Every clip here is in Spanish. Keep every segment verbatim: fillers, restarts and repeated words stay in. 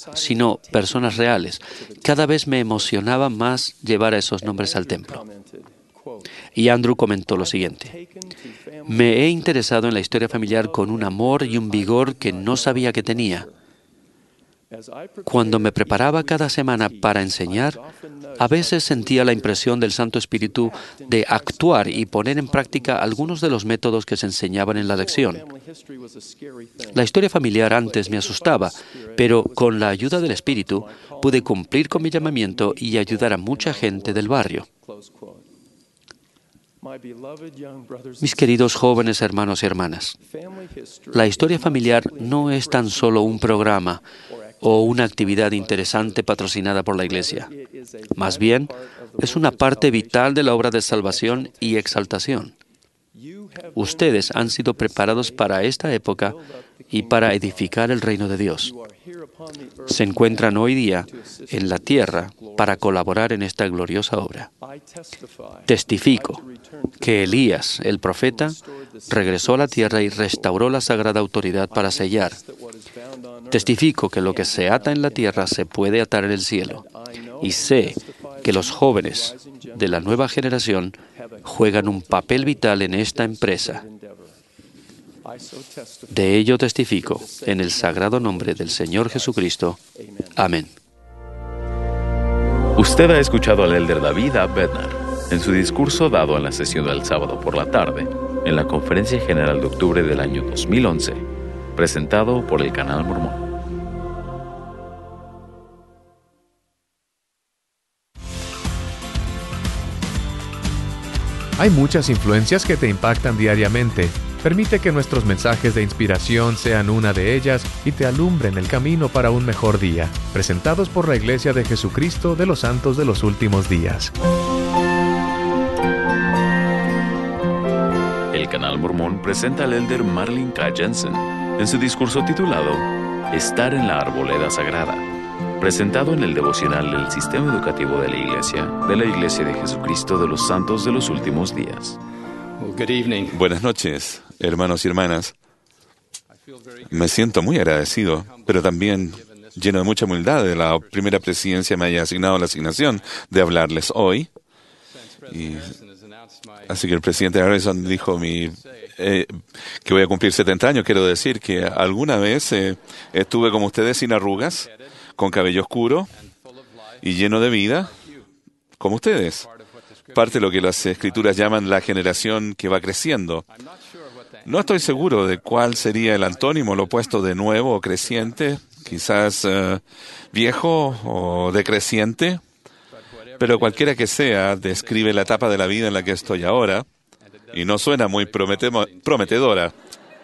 sino personas reales. Cada vez me emocionaba más llevar a esos nombres al templo. Y Andrew comentó lo siguiente: me he interesado en la historia familiar con un amor y un vigor que no sabía que tenía. Cuando me preparaba cada semana para enseñar, a veces sentía la impresión del Santo Espíritu de actuar y poner en práctica algunos de los métodos que se enseñaban en la lección. La historia familiar antes me asustaba, pero con la ayuda del Espíritu pude cumplir con mi llamamiento y ayudar a mucha gente del barrio. Mis queridos jóvenes hermanos y hermanas, la historia familiar no es tan solo un programa o una actividad interesante patrocinada por la Iglesia. Más bien, es una parte vital de la obra de salvación y exaltación. Ustedes han sido preparados para esta época y para edificar el reino de Dios. Se encuentran hoy día en la tierra para colaborar en esta gloriosa obra. Testifico que Elías, el profeta, regresó a la tierra y restauró la sagrada autoridad para sellar. Testifico que lo que se ata en la tierra se puede atar en el cielo. Y sé que los jóvenes de la nueva generación juegan un papel vital en esta empresa. De ello testifico en el sagrado nombre del Señor Jesucristo. Amén. Usted ha escuchado al elder David A. Bednar en su discurso dado en la sesión del sábado por la tarde, en la Conferencia General de octubre del año dos mil once, presentado por el Canal Mormón. Hay muchas influencias que te impactan diariamente. Permite que nuestros mensajes de inspiración sean una de ellas y te alumbren el camino para un mejor día. Presentados por la Iglesia de Jesucristo de los Santos de los Últimos Días. El Canal Mormón presenta al elder Marlin K. Jensen en su discurso titulado Estar en la Arboleda Sagrada, presentado en el devocional del Sistema Educativo de la Iglesia, de la Iglesia de Jesucristo de los Santos de los Últimos Días. Buenas noches, hermanos y hermanas. Me siento muy agradecido, pero también lleno de mucha humildad de la primera presidencia me haya asignado la asignación de hablarles hoy. Y así que el presidente Harrison dijo mi, eh, que voy a cumplir setenta años. Quiero decir que alguna vez eh, estuve como ustedes, sin arrugas, con cabello oscuro y lleno de vida, como ustedes. Parte de lo que las Escrituras llaman la generación que va creciendo. No estoy seguro de cuál sería el antónimo, lo opuesto de nuevo o creciente, quizás uh, viejo o decreciente, pero cualquiera que sea, describe la etapa de la vida en la que estoy ahora y no suena muy promete- prometedora.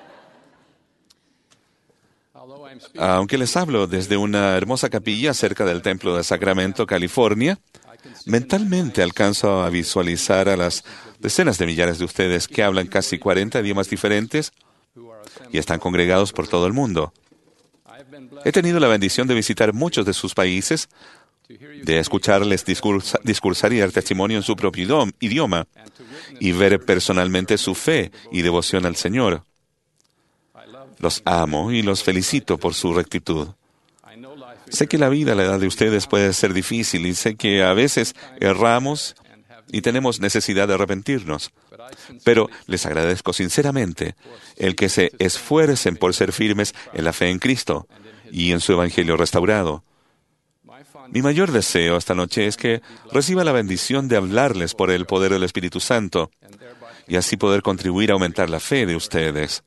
Aunque les hablo desde una hermosa capilla cerca del Templo de Sacramento, California, mentalmente alcanzo a visualizar a las decenas de millares de ustedes que hablan casi cuarenta idiomas diferentes y están congregados por todo el mundo. He tenido la bendición de visitar muchos de sus países, de escucharles discursa, discursar y dar testimonio en su propio idioma y ver personalmente su fe y devoción al Señor. Los amo y los felicito por su rectitud. Sé que la vida a la edad de ustedes puede ser difícil y sé que a veces erramos y tenemos necesidad de arrepentirnos. Pero les agradezco sinceramente el que se esfuercen por ser firmes en la fe en Cristo y en su Evangelio restaurado. Mi mayor deseo esta noche es que reciba la bendición de hablarles por el poder del Espíritu Santo y así poder contribuir a aumentar la fe de ustedes.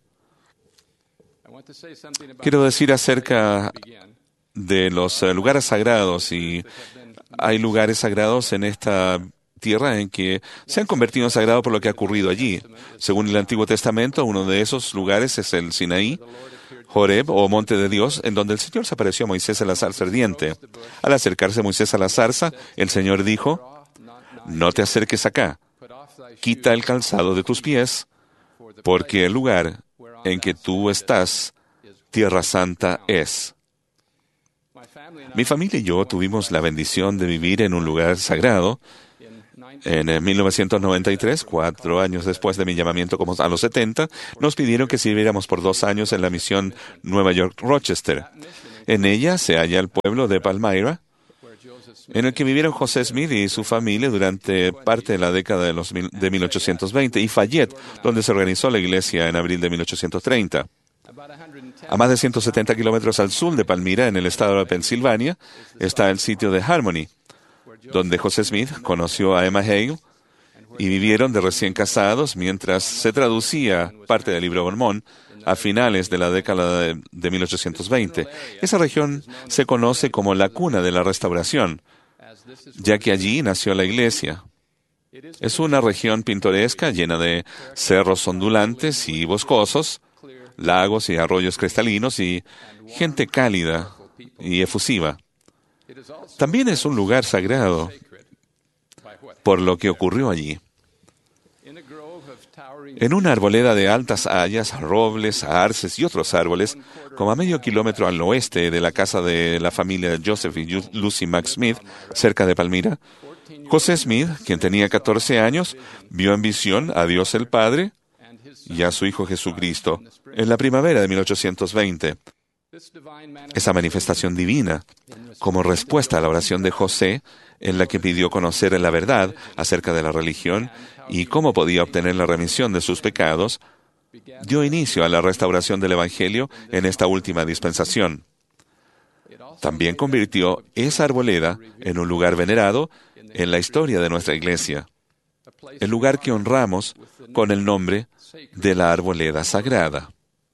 Quiero decir acerca de los uh, lugares sagrados, y hay lugares sagrados en esta tierra en que se han convertido en sagrados por lo que ha ocurrido allí. Según el Antiguo Testamento, uno de esos lugares es el Sinaí, Horeb o Monte de Dios, en donde el Señor se apareció a Moisés en la zarza ardiente. Al acercarse Moisés a la zarza, el Señor dijo: «No te acerques acá, quita el calzado de tus pies, porque el lugar en que tú estás, tierra santa es». Mi familia y yo tuvimos la bendición de vivir en un lugar sagrado. En mil novecientos noventa y tres, cuatro años después de mi llamamiento como a los setenta, nos pidieron que sirviéramos por dos años en la misión Nueva York-Rochester. En ella se halla el pueblo de Palmyra, en el que vivieron José Smith y su familia durante parte de la década de, los mil, de mil ochocientos veinte, y Fayette, donde se organizó la iglesia en abril de mil ochocientos treinta. A más de ciento setenta kilómetros al sur de Palmyra, en el estado de Pensilvania, está el sitio de Harmony, donde José Smith conoció a Emma Hale y vivieron de recién casados mientras se traducía parte del libro de Mormón a finales de la década de, de mil ochocientos veinte. Esa región se conoce como la cuna de la restauración, ya que allí nació la iglesia. Es una región pintoresca llena de cerros ondulantes y boscosos, lagos y arroyos cristalinos y gente cálida y efusiva. También es un lugar sagrado por lo que ocurrió allí. En una arboleda de altas hayas, robles, arces y otros árboles, como a medio kilómetro al oeste de la casa de la familia Joseph y Lucy Mack Smith, cerca de Palmyra, José Smith, quien tenía catorce años, vio en visión a Dios el Padre y a su Hijo Jesucristo en la primavera de mil ochocientos veinte. Esa manifestación divina, como respuesta a la oración de José, en la que pidió conocer la verdad acerca de la religión y cómo podía obtener la remisión de sus pecados, dio inicio a la restauración del Evangelio en esta última dispensación. También convirtió esa arboleda en un lugar venerado en la historia de nuestra iglesia, el lugar que honramos con el nombre de la arboleda sagrada.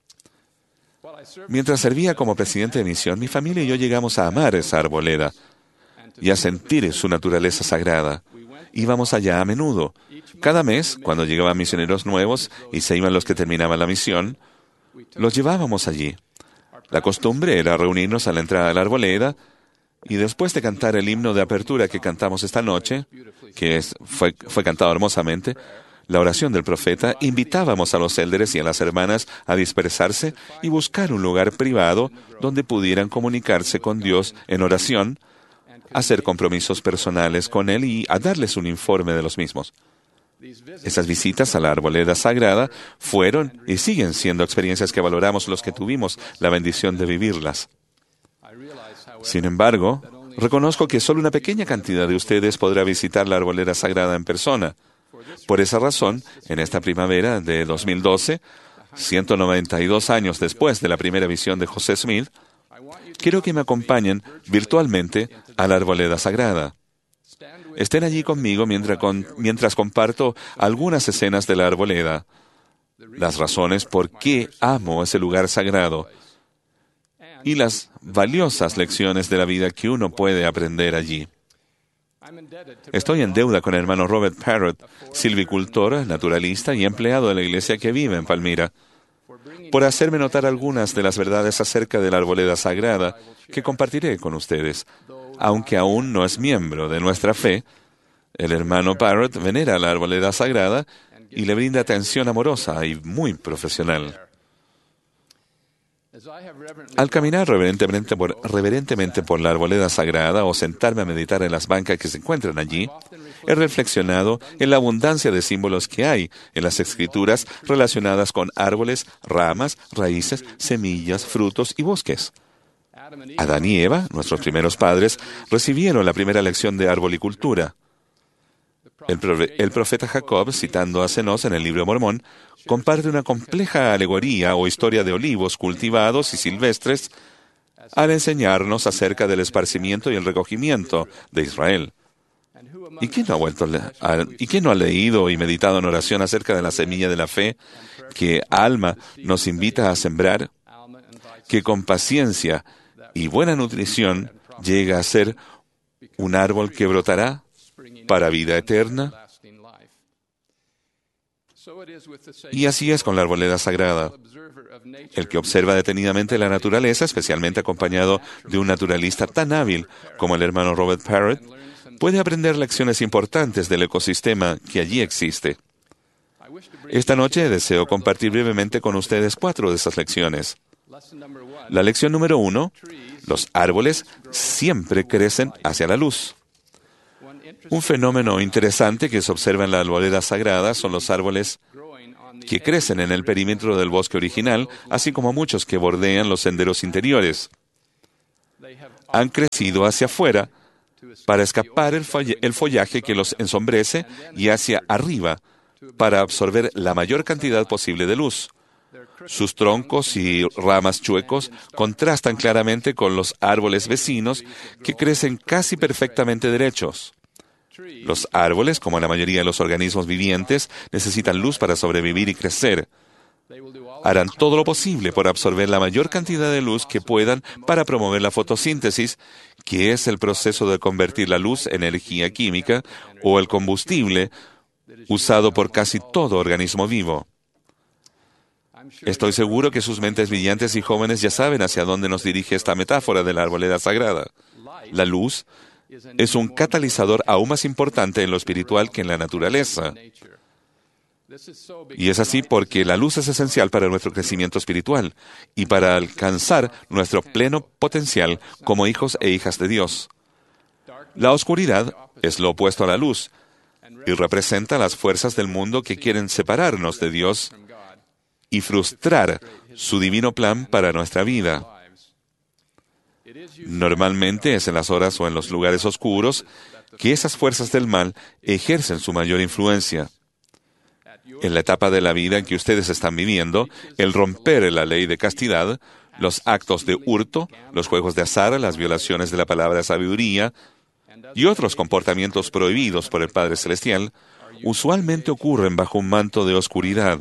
Mientras servía como presidente de misión, mi familia y yo llegamos a amar esa arboleda y a sentir su naturaleza sagrada. Íbamos allá a menudo. Cada mes, cuando llegaban misioneros nuevos y se iban los que terminaban la misión, los llevábamos allí. La costumbre era reunirnos a la entrada de la arboleda y después de cantar el himno de apertura que cantamos esta noche, que es, fue, fue cantado hermosamente, la oración del profeta, invitábamos a los élderes y a las hermanas a dispersarse y buscar un lugar privado donde pudieran comunicarse con Dios en oración, hacer compromisos personales con Él y a darles un informe de los mismos. Esas visitas a la arboleda sagrada fueron y siguen siendo experiencias que valoramos los que tuvimos la bendición de vivirlas. Sin embargo, reconozco que solo una pequeña cantidad de ustedes podrá visitar la arboleda sagrada en persona. Por esa razón, en esta primavera de dos mil doce, ciento noventa y dos años después de la primera visión de José Smith, quiero que me acompañen virtualmente a la arboleda sagrada. Estén allí conmigo mientras, con, mientras comparto algunas escenas de la arboleda, las razones por qué amo ese lugar sagrado y las valiosas lecciones de la vida que uno puede aprender allí. Estoy en deuda con el hermano Robert Parrott, silvicultor, naturalista y empleado de la iglesia que vive en Palmyra, por hacerme notar algunas de las verdades acerca de la arboleda sagrada que compartiré con ustedes. Aunque aún no es miembro de nuestra fe, el hermano Parrott venera la arboleda sagrada y le brinda atención amorosa y muy profesional. Al caminar reverentemente por, reverentemente por la arboleda sagrada o sentarme a meditar en las bancas que se encuentran allí, he reflexionado en la abundancia de símbolos que hay en las Escrituras relacionadas con árboles, ramas, raíces, semillas, frutos y bosques. Adán y Eva, nuestros primeros padres, recibieron la primera lección de arbolicultura. El, profe- el profeta Jacob, citando a Cenós en el libro de Mormón, comparte una compleja alegoría o historia de olivos cultivados y silvestres al enseñarnos acerca del esparcimiento y el recogimiento de Israel. ¿Y quién no ha vuelto a, ¿y quién no ha leído y meditado en oración acerca de la semilla de la fe que Alma nos invita a sembrar, que con paciencia y buena nutrición llega a ser un árbol que brotará para vida eterna? Y así es con la arboleda sagrada. El que observa detenidamente la naturaleza, especialmente acompañado de un naturalista tan hábil como el hermano Robert Parrott, puede aprender lecciones importantes del ecosistema que allí existe. Esta noche deseo compartir brevemente con ustedes cuatro de esas lecciones. La lección número uno: los árboles siempre crecen hacia la luz. Un fenómeno interesante que se observa en la arboleda sagrada son los árboles que crecen en el perímetro del bosque original, así como muchos que bordean los senderos interiores. han crecido hacia afuera para escapar el, folla- el follaje que los ensombrece y hacia arriba para absorber la mayor cantidad posible de luz. Sus troncos y ramas chuecos contrastan claramente con los árboles vecinos que crecen casi perfectamente derechos. Los árboles, como la mayoría de los organismos vivientes, necesitan luz para sobrevivir y crecer. Harán todo lo posible por absorber la mayor cantidad de luz que puedan para promover la fotosíntesis, que es el proceso de convertir la luz en energía química o el combustible usado por casi todo organismo vivo. Estoy seguro que sus mentes brillantes y jóvenes ya saben hacia dónde nos dirige esta metáfora de la arboleda sagrada. La luz es un catalizador aún más importante en lo espiritual que en la naturaleza. Y es así porque la luz es esencial para nuestro crecimiento espiritual y para alcanzar nuestro pleno potencial como hijos e hijas de Dios. La oscuridad es lo opuesto a la luz y representa las fuerzas del mundo que quieren separarnos de Dios y frustrar su divino plan para nuestra vida. Normalmente es en las horas o en los lugares oscuros que esas fuerzas del mal ejercen su mayor influencia. En la etapa de la vida en que ustedes están viviendo, el romper la ley de castidad, los actos de hurto, los juegos de azar, las violaciones de la palabra sabiduría y otros comportamientos prohibidos por el Padre Celestial, usualmente ocurren bajo un manto de oscuridad.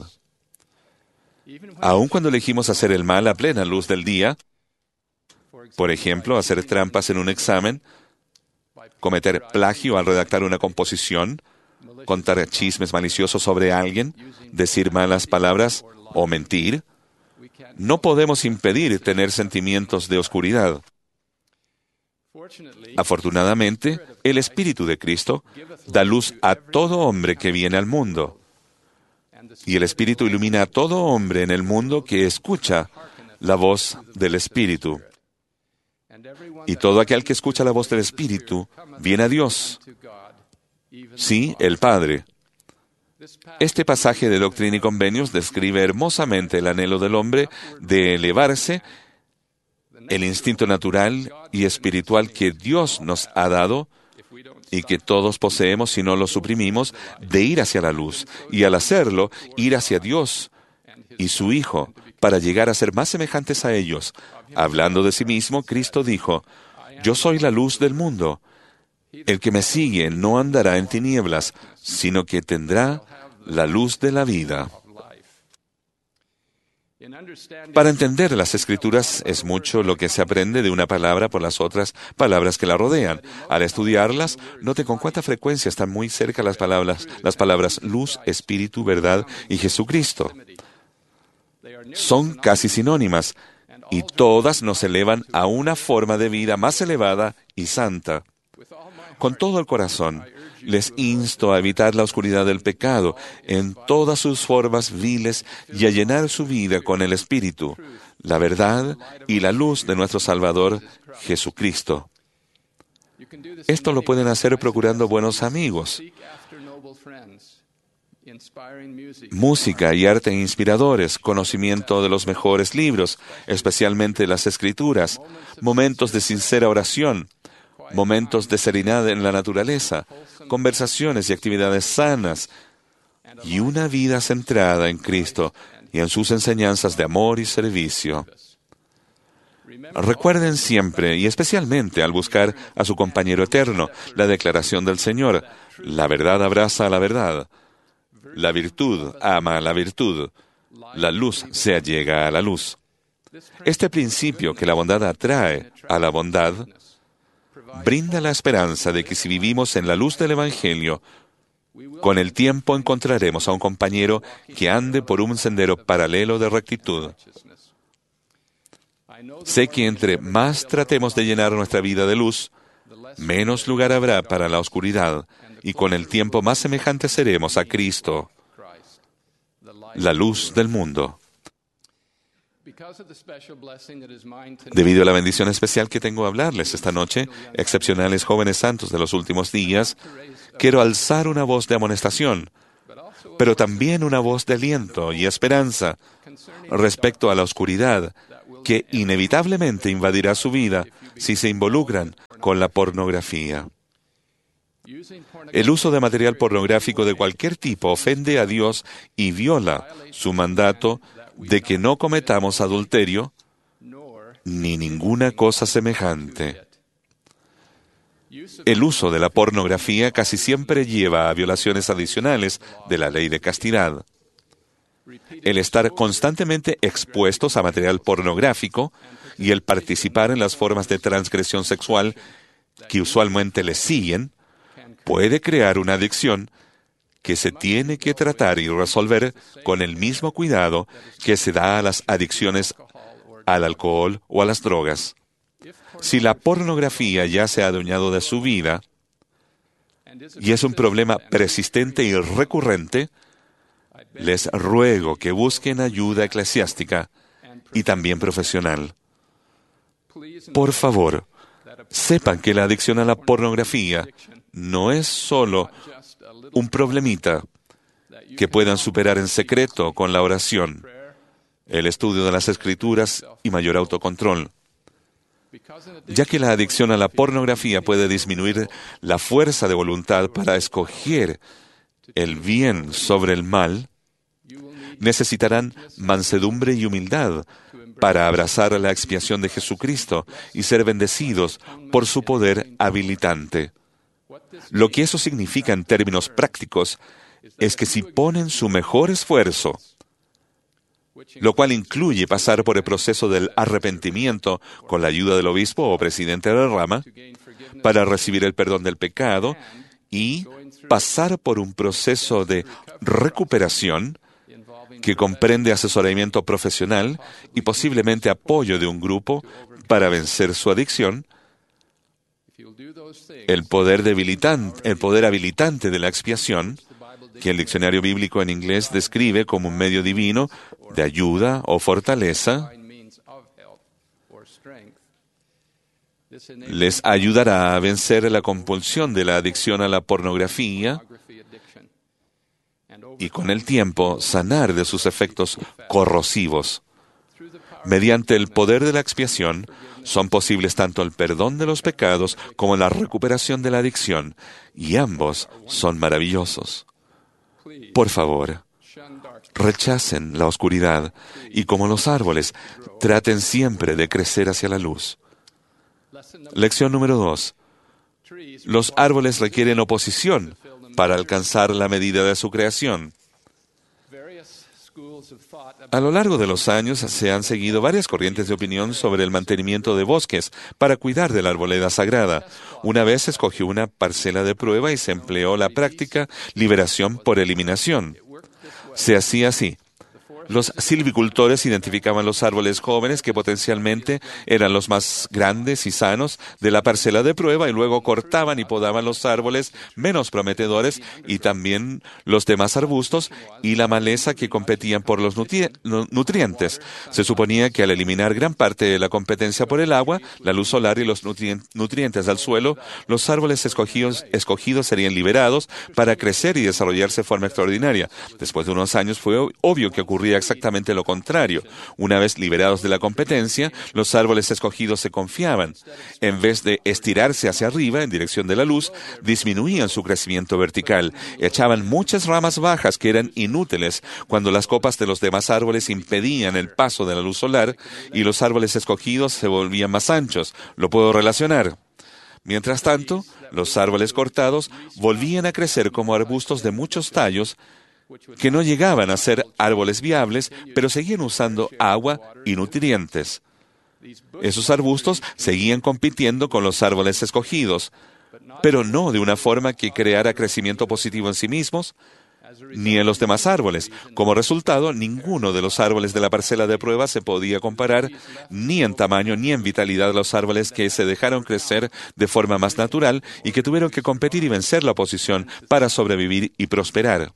Aun cuando elegimos hacer el mal a plena luz del día, por ejemplo, hacer trampas en un examen, cometer plagio al redactar una composición, contar chismes maliciosos sobre alguien, decir malas palabras o mentir, no podemos impedir tener sentimientos de oscuridad. Afortunadamente, el Espíritu de Cristo da luz a todo hombre que viene al mundo. Y el Espíritu ilumina a todo hombre en el mundo que escucha la voz del Espíritu. Y todo aquel que escucha la voz del Espíritu viene a Dios. Sí, el Padre. Este pasaje de Doctrina y Convenios describe hermosamente el anhelo del hombre de elevarse, el instinto natural y espiritual que Dios nos ha dado y que todos poseemos si no lo suprimimos, de ir hacia la luz, y al hacerlo, ir hacia Dios y su Hijo, para llegar a ser más semejantes a ellos. Hablando de sí mismo, Cristo dijo, «Yo soy la luz del mundo. El que me sigue no andará en tinieblas, sino que tendrá la luz de la vida». Para entender las Escrituras es mucho lo que se aprende de una palabra por las otras palabras que la rodean. Al estudiarlas, note con cuánta frecuencia están muy cerca las palabras, las palabras luz, espíritu, verdad y Jesucristo. Son casi sinónimas, y todas nos elevan a una forma de vida más elevada y santa. Con todo el corazón, les insto a evitar la oscuridad del pecado en todas sus formas viles y a llenar su vida con el Espíritu, la verdad y la luz de nuestro Salvador, Jesucristo. Esto lo pueden hacer procurando buenos amigos, música y arte inspiradores, conocimiento de los mejores libros, especialmente las Escrituras, momentos de sincera oración, momentos de serenidad en la naturaleza, conversaciones y actividades sanas, y una vida centrada en Cristo y en sus enseñanzas de amor y servicio. Recuerden siempre, y especialmente al buscar a su compañero eterno, la declaración del Señor: la verdad abraza a la verdad, la virtud ama a la virtud, la luz se allega a la luz. Este principio que la bondad atrae a la bondad brinda la esperanza de que si vivimos en la luz del Evangelio, con el tiempo encontraremos a un compañero que ande por un sendero paralelo de rectitud. Sé que entre más tratemos de llenar nuestra vida de luz, menos lugar habrá para la oscuridad, y con el tiempo más semejantes seremos a Cristo, la luz del mundo. Debido a la bendición especial que tengo a hablarles esta noche, excepcionales jóvenes santos de los últimos días, quiero alzar una voz de amonestación, pero también una voz de aliento y esperanza respecto a la oscuridad que inevitablemente invadirá su vida si se involucran con la pornografía. El uso de material pornográfico de cualquier tipo ofende a Dios y viola su mandato de que no cometamos adulterio ni ninguna cosa semejante. El uso de la pornografía casi siempre lleva a violaciones adicionales de la ley de castidad. El estar constantemente expuestos a material pornográfico y el participar en las formas de transgresión sexual que usualmente les siguen puede crear una adicción que se tiene que tratar y resolver con el mismo cuidado que se da a las adicciones al alcohol o a las drogas. Si la pornografía ya se ha adueñado de su vida y es un problema persistente y recurrente, les ruego que busquen ayuda eclesiástica y también profesional. Por favor, sepan que la adicción a la pornografía no es solo un problemita que puedan superar en secreto con la oración, el estudio de las Escrituras y mayor autocontrol. Ya que la adicción a la pornografía puede disminuir la fuerza de voluntad para escoger el bien sobre el mal, necesitarán mansedumbre y humildad para abrazar la expiación de Jesucristo y ser bendecidos por su poder habilitante. Lo que eso significa en términos prácticos es que si ponen su mejor esfuerzo, lo cual incluye pasar por el proceso del arrepentimiento con la ayuda del obispo o presidente de la rama, para recibir el perdón del pecado y pasar por un proceso de recuperación que comprende asesoramiento profesional y posiblemente apoyo de un grupo para vencer su adicción, el poder debilitante, el poder habilitante de la expiación, que el diccionario bíblico en inglés describe como un medio divino de ayuda o fortaleza, les ayudará a vencer la compulsión de la adicción a la pornografía y con el tiempo sanar de sus efectos corrosivos. Mediante el poder de la expiación, son posibles tanto el perdón de los pecados como la recuperación de la adicción, y ambos son maravillosos. Por favor, rechacen la oscuridad y, como los árboles, traten siempre de crecer hacia la luz. Lección número dos. Los árboles requieren oposición para alcanzar la medida de su creación. A lo largo de los años se han seguido varias corrientes de opinión sobre el mantenimiento de bosques para cuidar de la arboleda sagrada. Una vez se escogió una parcela de prueba y se empleó la práctica liberación por eliminación. Se hacía así. Los silvicultores identificaban los árboles jóvenes que potencialmente eran los más grandes y sanos de la parcela de prueba y luego cortaban y podaban los árboles menos prometedores y también los demás arbustos y la maleza que competían por los nutri- nutrientes. Se suponía que al eliminar gran parte de la competencia por el agua, la luz solar y los nutrien- nutrientes del suelo, los árboles escogidos, escogidos serían liberados para crecer y desarrollarse de forma extraordinaria. Después de unos años fue obvio que ocurría exactamente lo contrario. Una vez liberados de la competencia, los árboles escogidos se confiaban. En vez de estirarse hacia arriba en dirección de la luz, disminuían su crecimiento vertical. Echaban muchas ramas bajas que eran inútiles cuando las copas de los demás árboles impedían el paso de la luz solar y los árboles escogidos se volvían más anchos. ¿Lo puedo relacionar? Mientras tanto, los árboles cortados volvían a crecer como arbustos de muchos tallos que no llegaban a ser árboles viables, pero seguían usando agua y nutrientes. Esos arbustos seguían compitiendo con los árboles escogidos, pero no de una forma que creara crecimiento positivo en sí mismos, ni en los demás árboles. Como resultado, ninguno de los árboles de la parcela de prueba se podía comparar ni en tamaño ni en vitalidad a los árboles que se dejaron crecer de forma más natural y que tuvieron que competir y vencer la oposición para sobrevivir y prosperar.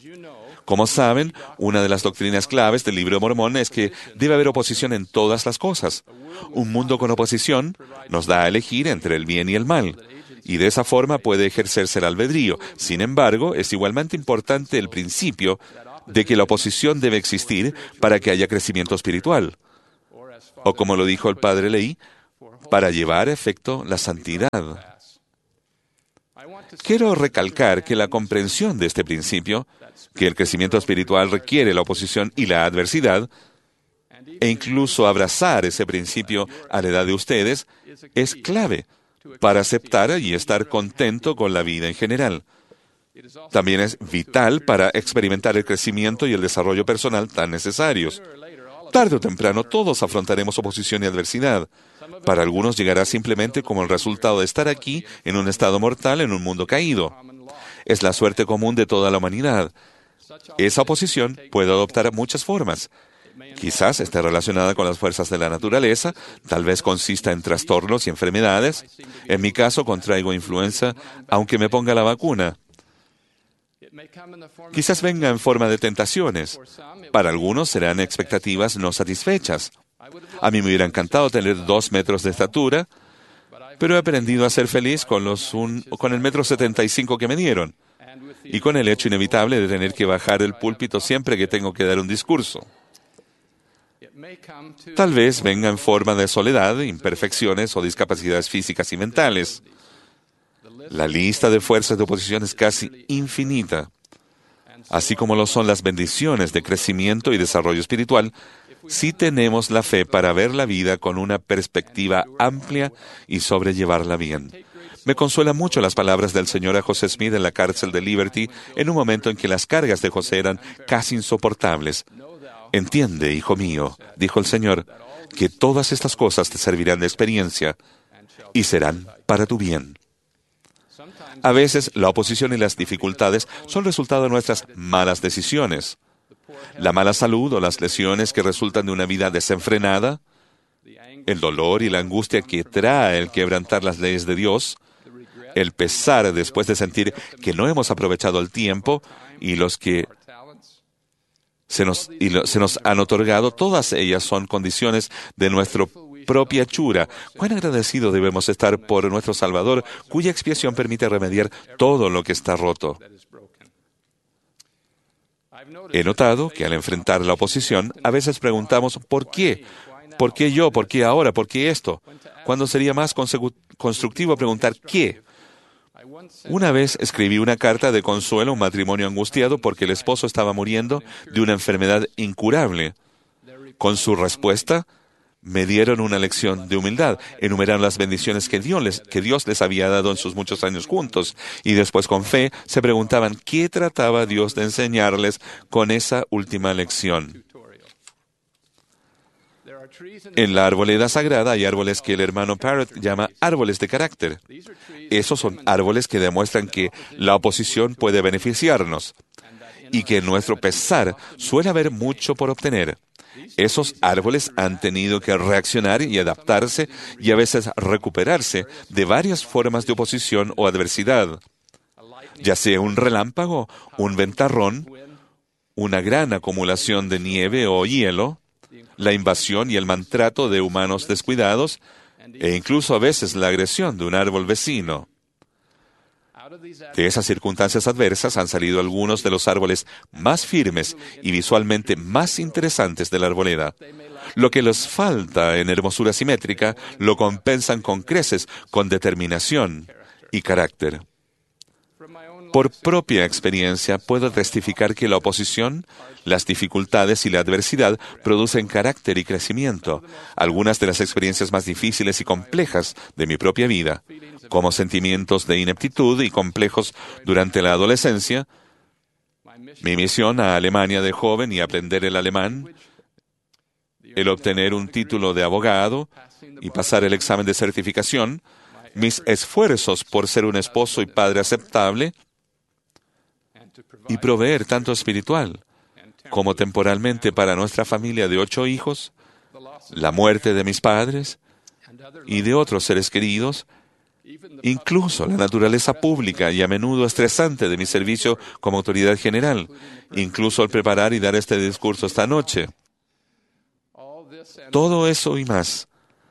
Como saben, una de las doctrinas claves del Libro de Mormón es que debe haber oposición en todas las cosas. Un mundo con oposición nos da a elegir entre el bien y el mal, y de esa forma puede ejercerse el albedrío. Sin embargo, es igualmente importante el principio de que la oposición debe existir para que haya crecimiento espiritual. O como lo dijo el padre Leí, para llevar a efecto la santidad. Quiero recalcar que la comprensión de este principio, que el crecimiento espiritual requiere la oposición y la adversidad, e incluso abrazar ese principio a la edad de ustedes, es clave para aceptar y estar contento con la vida en general. También es vital para experimentar el crecimiento y el desarrollo personal tan necesarios. Tarde o temprano todos afrontaremos oposición y adversidad. Para algunos llegará simplemente como el resultado de estar aquí en un estado mortal en un mundo caído. Es la suerte común de toda la humanidad. Esa oposición puede adoptar muchas formas. Quizás esté relacionada con las fuerzas de la naturaleza, tal vez consista en trastornos y enfermedades. En mi caso, contraigo influenza, aunque me ponga la vacuna. Quizás venga en forma de tentaciones. Para algunos serán expectativas no satisfechas. A mí me hubiera encantado tener dos metros de estatura, pero he aprendido a ser feliz con, los un, con el metro setenta y cinco que me dieron, y con el hecho inevitable de tener que bajar el púlpito siempre que tengo que dar un discurso. Tal vez venga en forma de soledad, imperfecciones o discapacidades físicas y mentales. La lista de fuerzas de oposición es casi infinita, así como lo son las bendiciones de crecimiento y desarrollo espiritual, si tenemos la fe para ver la vida con una perspectiva amplia y sobrellevarla bien. Me consuelan mucho las palabras del Señor a José Smith en la cárcel de Liberty, en un momento en que las cargas de José eran casi insoportables. Entiende, hijo mío, dijo el Señor, que todas estas cosas te servirán de experiencia y serán para tu bien. A veces, la oposición y las dificultades son resultado de nuestras malas decisiones. La mala salud o las lesiones que resultan de una vida desenfrenada, el dolor y la angustia que trae el quebrantar las leyes de Dios, el pesar después de sentir que no hemos aprovechado el tiempo y los que se nos, y lo, se nos han otorgado, todas ellas son condiciones de nuestra propia hechura. Cuán agradecido debemos estar por nuestro Salvador, cuya expiación permite remediar todo lo que está roto. He notado que al enfrentar la oposición, a veces preguntamos, ¿por qué? ¿Por qué yo? ¿Por qué ahora? ¿Por qué esto? Cuando sería más constructivo preguntar, ¿qué? Una vez escribí una carta de consuelo a un matrimonio angustiado porque el esposo estaba muriendo de una enfermedad incurable. Con su respuesta, me dieron una lección de humildad. Enumeraron las bendiciones que Dios, les, que Dios les había dado en sus muchos años juntos. Y después, con fe, se preguntaban qué trataba Dios de enseñarles con esa última lección. En la arboleda sagrada hay árboles que el hermano Parrott llama árboles de carácter. Esos son árboles que demuestran que la oposición puede beneficiarnos y que en nuestro pesar suele haber mucho por obtener. Esos árboles han tenido que reaccionar y adaptarse y a veces recuperarse de varias formas de oposición o adversidad, ya sea un relámpago, un ventarrón, una gran acumulación de nieve o hielo, la invasión y el maltrato de humanos descuidados, e incluso a veces la agresión de un árbol vecino. De esas circunstancias adversas han salido algunos de los árboles más firmes y visualmente más interesantes de la arboleda. Lo que les falta en hermosura simétrica lo compensan con creces, con determinación y carácter. Por propia experiencia puedo testificar que la oposición, las dificultades y la adversidad producen carácter y crecimiento. Algunas de las experiencias más difíciles y complejas de mi propia vida, como sentimientos de ineptitud y complejos durante la adolescencia, mi misión a Alemania de joven y aprender el alemán, el obtener un título de abogado y pasar el examen de certificación, mis esfuerzos por ser un esposo y padre aceptable, y proveer tanto espiritual como temporalmente para nuestra familia de ocho hijos, la muerte de mis padres y de otros seres queridos, incluso la naturaleza pública y a menudo estresante de mi servicio como autoridad general, incluso al preparar y dar este discurso esta noche. Todo eso y más.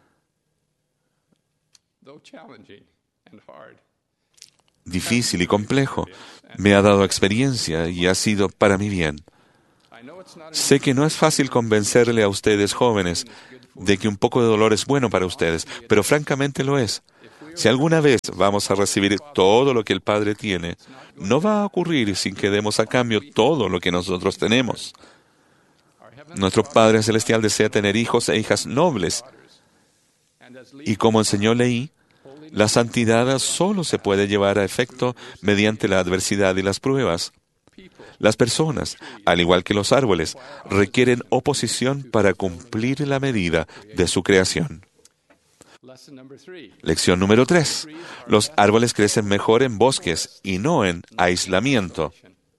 Difícil y complejo, me ha dado experiencia y ha sido para mi bien. Sé que no es fácil convencerle a ustedes jóvenes de que un poco de dolor es bueno para ustedes, pero francamente lo es. Si alguna vez vamos a recibir todo lo que el Padre tiene, no va a ocurrir sin que demos a cambio todo lo que nosotros tenemos. Nuestro Padre Celestial desea tener hijos e hijas nobles. Y como enseñó Leí, la santidad solo se puede llevar a efecto mediante la adversidad y las pruebas. Las personas, al igual que los árboles, requieren oposición para cumplir la medida de su creación. Lección número tres. Los árboles crecen mejor en bosques y no en aislamiento.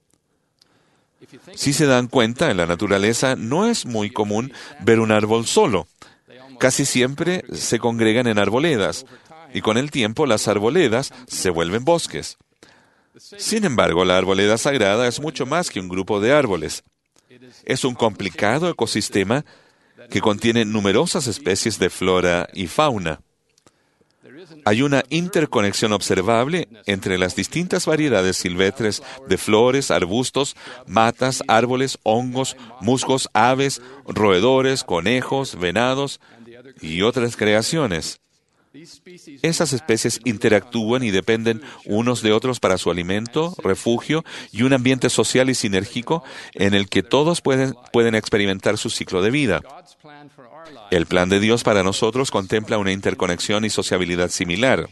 Si se dan cuenta, en la naturaleza no es muy común ver un árbol solo. Casi siempre se congregan en arboledas, y con el tiempo las arboledas se vuelven bosques. Sin embargo, la arboleda sagrada es mucho más que un grupo de árboles. Es un complicado ecosistema que contiene numerosas especies de flora y fauna. Hay una interconexión observable entre las distintas variedades silvestres de flores, arbustos, matas, árboles, hongos, musgos, aves, roedores, conejos, venados y otras creaciones. Esas especies interactúan y dependen unos de otros para su alimento, refugio y un ambiente social y sinérgico en el que todos pueden, pueden experimentar su ciclo de vida. El plan de Dios para nosotros contempla una interconexión y sociabilidad similar.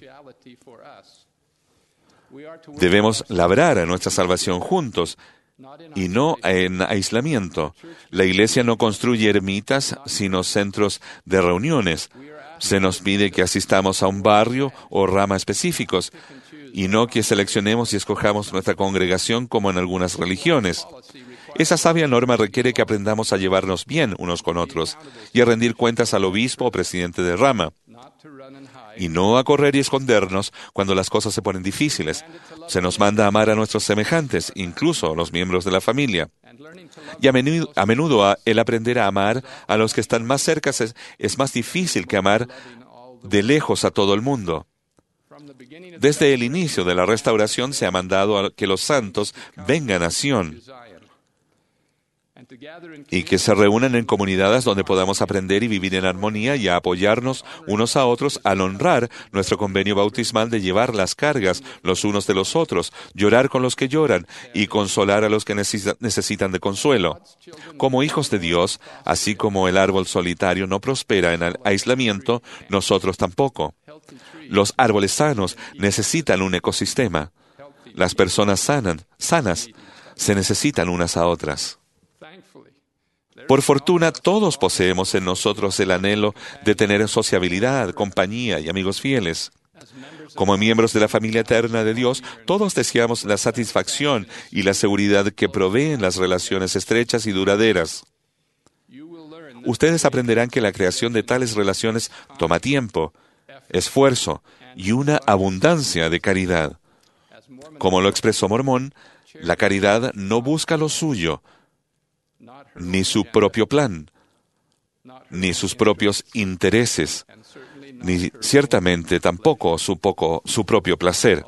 Debemos labrar a nuestra salvación juntos y no en aislamiento. La Iglesia no construye ermitas, sino centros de reuniones. Se nos pide que asistamos a un barrio o rama específicos, y no que seleccionemos y escojamos nuestra congregación como en algunas religiones. Esa sabia norma requiere que aprendamos a llevarnos bien unos con otros y a rendir cuentas al obispo o presidente de rama, y no a correr y escondernos cuando las cosas se ponen difíciles. Se nos manda a amar a nuestros semejantes, incluso a los miembros de la familia. Y a menudo, a menudo a, el aprender a amar a los que están más cerca es, es más difícil que amar de lejos a todo el mundo. Desde el inicio de la restauración se ha mandado a que los santos vengan a Sión y que se reúnan en comunidades donde podamos aprender y vivir en armonía y a apoyarnos unos a otros al honrar nuestro convenio bautismal de llevar las cargas los unos de los otros, llorar con los que lloran y consolar a los que necesitan de consuelo. Como hijos de Dios, así como el árbol solitario no prospera en el aislamiento, nosotros tampoco. Los árboles sanos necesitan un ecosistema. Las personas sanas, sanas se necesitan unas a otras. Por fortuna, todos poseemos en nosotros el anhelo de tener sociabilidad, compañía y amigos fieles. Como miembros de la familia eterna de Dios, todos deseamos la satisfacción y la seguridad que proveen las relaciones estrechas y duraderas. Ustedes aprenderán que la creación de tales relaciones toma tiempo, esfuerzo y una abundancia de caridad. Como lo expresó Mormón, la caridad no busca lo suyo, ni su propio plan, ni sus propios intereses, ni ciertamente tampoco su, poco, su propio placer.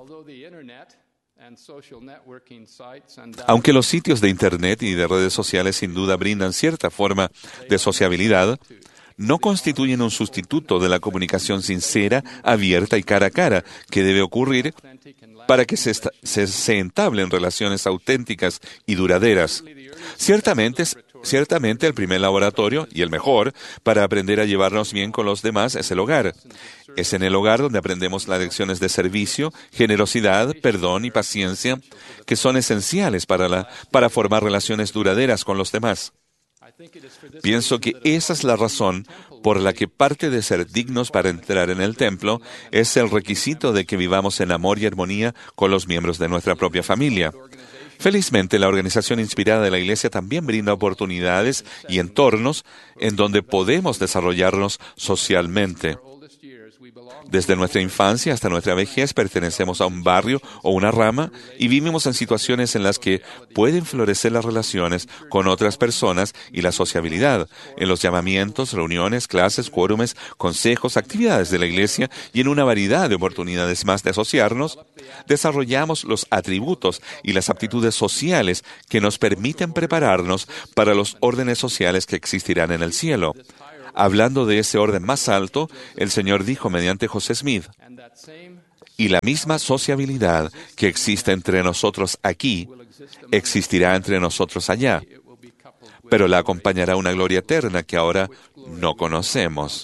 Aunque los sitios de Internet y de redes sociales sin duda brindan cierta forma de sociabilidad, no constituyen un sustituto de la comunicación sincera, abierta y cara a cara que debe ocurrir para que se, se, se entablen relaciones auténticas y duraderas. Ciertamente, ciertamente el primer laboratorio, y el mejor, para aprender a llevarnos bien con los demás es el hogar. Es en el hogar donde aprendemos las lecciones de servicio, generosidad, perdón y paciencia, que son esenciales para, la, para formar relaciones duraderas con los demás. Pienso que esa es la razón por la que parte de ser dignos para entrar en el templo es el requisito de que vivamos en amor y armonía con los miembros de nuestra propia familia. Felizmente, la organización inspirada de la Iglesia también brinda oportunidades y entornos en donde podemos desarrollarnos socialmente. Desde nuestra infancia hasta nuestra vejez pertenecemos a un barrio o una rama y vivimos en situaciones en las que pueden florecer las relaciones con otras personas y la sociabilidad, en los llamamientos, reuniones, clases, quórumes, consejos, actividades de la Iglesia y en una variedad de oportunidades más de asociarnos, desarrollamos los atributos y las aptitudes sociales que nos permiten prepararnos para los órdenes sociales que existirán en el cielo. Hablando de ese orden más alto, el Señor dijo mediante José Smith, y la misma sociabilidad que existe entre nosotros aquí, existirá entre nosotros allá, pero la acompañará una gloria eterna que ahora no conocemos.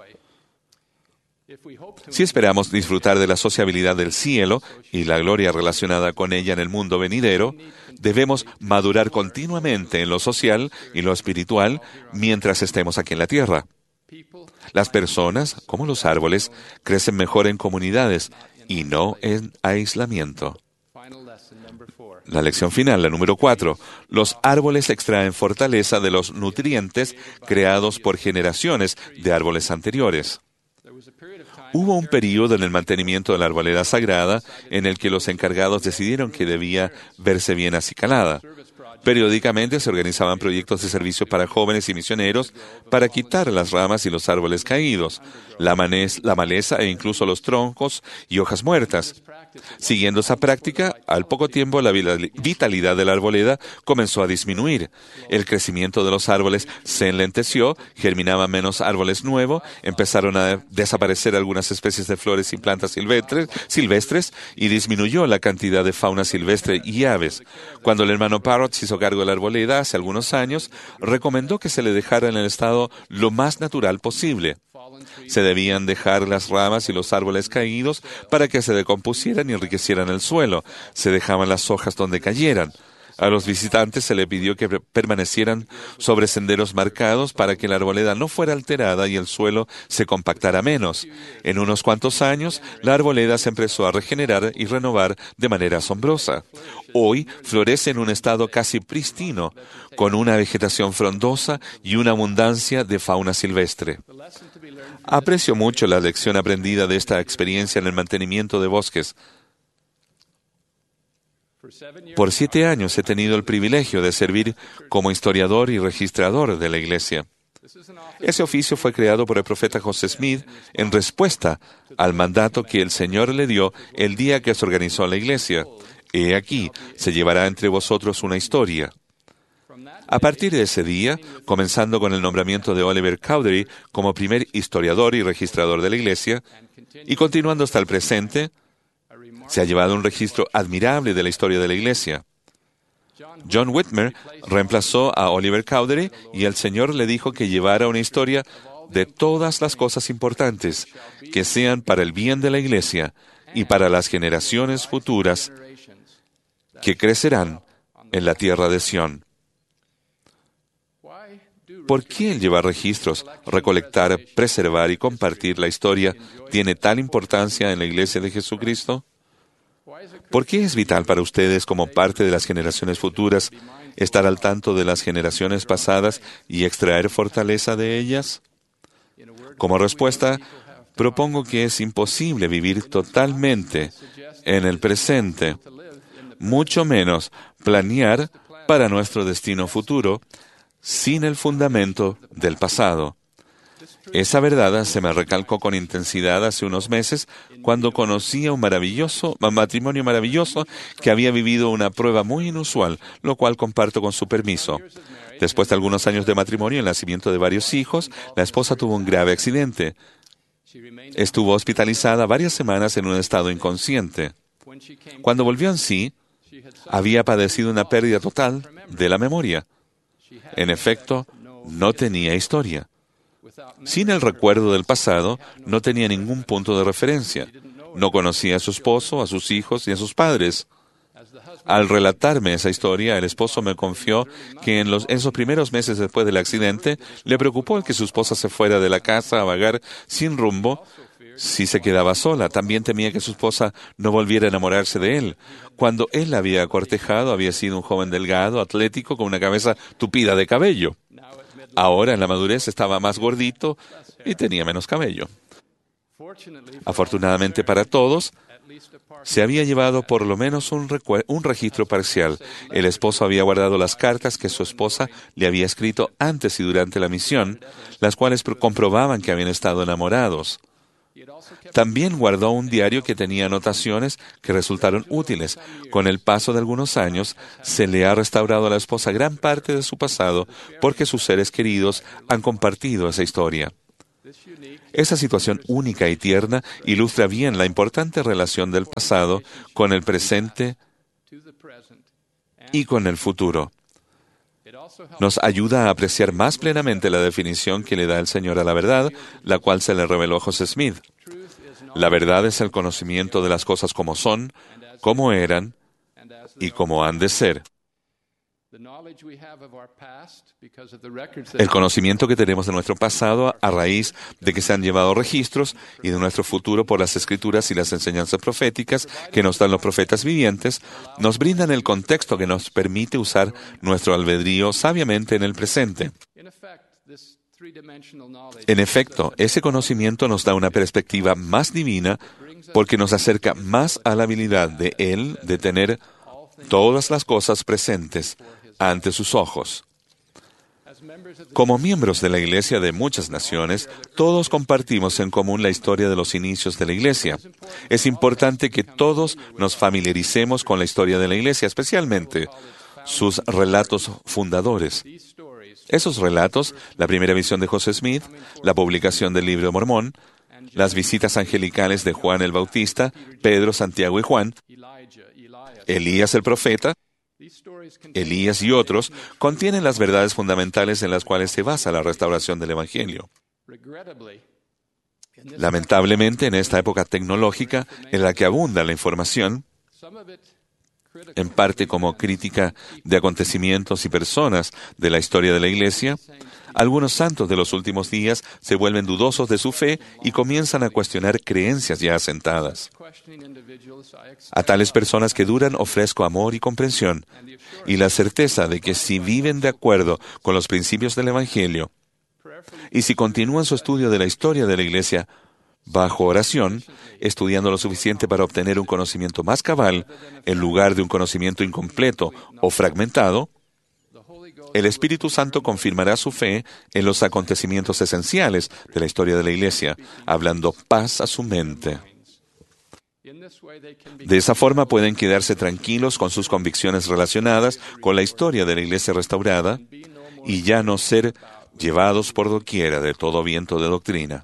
Si esperamos disfrutar de la sociabilidad del cielo y la gloria relacionada con ella en el mundo venidero, debemos madurar continuamente en lo social y lo espiritual mientras estemos aquí en la tierra. Las personas, como los árboles, crecen mejor en comunidades y no en aislamiento. La lección final, la número cuatro. Los árboles extraen fortaleza de los nutrientes creados por generaciones de árboles anteriores. Hubo un período en el mantenimiento de la arboleda sagrada en el que los encargados decidieron que debía verse bien acicalada. Periódicamente se organizaban proyectos de servicio para jóvenes y misioneros para quitar las ramas y los árboles caídos, la, manez, la maleza e incluso los troncos y hojas muertas. Siguiendo esa práctica, al poco tiempo la vitalidad de la arboleda comenzó a disminuir. El crecimiento de los árboles se enlenteció, germinaban menos árboles nuevos, empezaron a desaparecer algunas especies de flores y plantas silvestres, silvestres y disminuyó la cantidad de fauna silvestre y aves. Cuando el hermano Parrott se hizo cargo de la arboleda hace algunos años, recomendó que se le dejara en el estado lo más natural posible. Se debían dejar las ramas y los árboles caídos para que se decompusieran y enriquecieran el suelo. Se dejaban las hojas donde cayeran. A los visitantes se le pidió que permanecieran sobre senderos marcados para que la arboleda no fuera alterada y el suelo se compactara menos. En unos cuantos años, la arboleda se empezó a regenerar y renovar de manera asombrosa. Hoy florece en un estado casi prístino, con una vegetación frondosa y una abundancia de fauna silvestre. Aprecio mucho la lección aprendida de esta experiencia en el mantenimiento de bosques. Por siete años he tenido el privilegio de servir como historiador y registrador de la Iglesia. Ese oficio fue creado por el profeta José Smith en respuesta al mandato que el Señor le dio el día que se organizó la Iglesia. He aquí, se llevará entre vosotros una historia. A partir de ese día, comenzando con el nombramiento de Oliver Cowdery como primer historiador y registrador de la Iglesia, y continuando hasta el presente, se ha llevado un registro admirable de la historia de la Iglesia. John Whitmer reemplazó a Oliver Cowdery y el Señor le dijo que llevara una historia de todas las cosas importantes que sean para el bien de la Iglesia y para las generaciones futuras que crecerán en la tierra de Sión. ¿Por qué el llevar registros, recolectar, preservar y compartir la historia tiene tal importancia en la Iglesia de Jesucristo? ¿Por qué es vital para ustedes como parte de las generaciones futuras estar al tanto de las generaciones pasadas y extraer fortaleza de ellas? Como respuesta, propongo que es imposible vivir totalmente en el presente, mucho menos planear para nuestro destino futuro sin el fundamento del pasado. Esa verdad se me recalcó con intensidad hace unos meses cuando conocí a un maravilloso, un matrimonio maravilloso que había vivido una prueba muy inusual, lo cual comparto con su permiso. Después de algunos años de matrimonio y el nacimiento de varios hijos, la esposa tuvo un grave accidente. Estuvo hospitalizada varias semanas en un estado inconsciente. Cuando volvió en sí, había padecido una pérdida total de la memoria. En efecto, no tenía historia. Sin el recuerdo del pasado, no tenía ningún punto de referencia. No conocía a su esposo, a sus hijos y a sus padres. Al relatarme esa historia, el esposo me confió que en, los, en esos primeros meses después del accidente, le preocupó el que su esposa se fuera de la casa a vagar sin rumbo si se quedaba sola. También temía que su esposa no volviera a enamorarse de él. Cuando él la había cortejado, había sido un joven delgado, atlético, con una cabeza tupida de cabello. Ahora, en la madurez, estaba más gordito y tenía menos cabello. Afortunadamente para todos, se había llevado por lo menos un, un registro parcial. El esposo había guardado las cartas que su esposa le había escrito antes y durante la misión, las cuales comprobaban que habían estado enamorados. También guardó un diario que tenía anotaciones que resultaron útiles. Con el paso de algunos años, se le ha restaurado a la esposa gran parte de su pasado porque sus seres queridos han compartido esa historia. Esa situación única y tierna ilustra bien la importante relación del pasado con el presente y con el futuro. Nos ayuda a apreciar más plenamente la definición que le da el Señor a la verdad, la cual se le reveló a José Smith. La verdad es el conocimiento de las cosas como son, como eran y como han de ser. El conocimiento que tenemos de nuestro pasado a raíz de que se han llevado registros y de nuestro futuro por las escrituras y las enseñanzas proféticas que nos dan los profetas vivientes, nos brindan el contexto que nos permite usar nuestro albedrío sabiamente en el presente. En efecto, ese conocimiento nos da una perspectiva más divina porque nos acerca más a la habilidad de Él de tener todas las cosas presentes ante sus ojos. Como miembros de la Iglesia de muchas naciones, todos compartimos en común la historia de los inicios de la Iglesia. Es importante que todos nos familiaricemos con la historia de la Iglesia, especialmente sus relatos fundadores. Esos relatos, la primera visión de José Smith, la publicación del Libro de Mormón, las visitas angelicales de Juan el Bautista, Pedro, Santiago y Juan, Elías el profeta, Elías y otros, contienen las verdades fundamentales en las cuales se basa la restauración del Evangelio. Lamentablemente, en esta época tecnológica en la que abunda la información, en parte como crítica de acontecimientos y personas de la historia de la Iglesia, algunos santos de los últimos días se vuelven dudosos de su fe y comienzan a cuestionar creencias ya asentadas. A tales personas que duran ofrezco amor y comprensión y la certeza de que si viven de acuerdo con los principios del Evangelio y si continúan su estudio de la historia de la Iglesia bajo oración, estudiando lo suficiente para obtener un conocimiento más cabal en lugar de un conocimiento incompleto o fragmentado, el Espíritu Santo confirmará su fe en los acontecimientos esenciales de la historia de la Iglesia, hablando paz a su mente. De esa forma pueden quedarse tranquilos con sus convicciones relacionadas con la historia de la Iglesia restaurada y ya no ser llevados por doquiera de todo viento de doctrina.